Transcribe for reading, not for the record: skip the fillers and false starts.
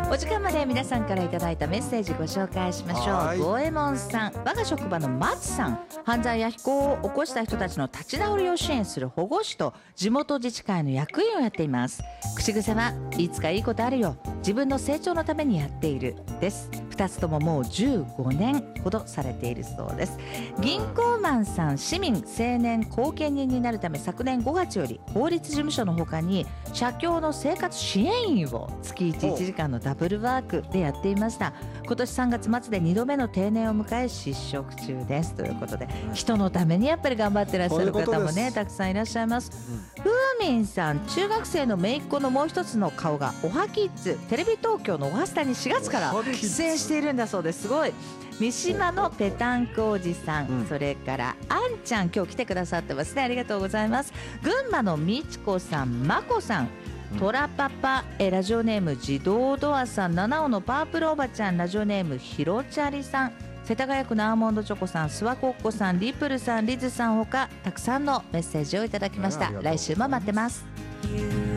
お時間まで皆さんからいただいたメッセージご紹介しましょう。五右衛門さん、我が職場の松さん、犯罪や非行を起こした人たちの立ち直りを支援する保護士と地元自治会の役員をやっています。口癖はいつかいいことあるよ、自分の成長のためにやっているです。2つとももう15年ほどされているそうです。銀行マンさん、市民青年後見人になるため昨年5月より法律事務所の他に社協の生活支援員を月1時間のダブルワークでやっていました。今年3月末で2度目の定年を迎え失職中ですということで、人のためにやっぱり頑張ってらっしゃる方もねたくさんいらっしゃいます。ふうみんさん、中学生の姪っ子のもう一つの顔がおはキッズ、テレビ東京のおはスタに4月から出演しているんだそうです。すごい。三島のペタンクおじさん、それからあんちゃん、今日来てくださってますね、ありがとうございます。群馬のみちこさん、まこさん、トラパパ、ラジオネーム自動ドアさん、七尾のパープルおばちゃん、ラジオネームひろちゃりさん、世田谷区のアーモンドチョコさん、スワコッコさん、リプルさん、リズさんほかたくさんのメッセージをいただきました。来週も待ってます。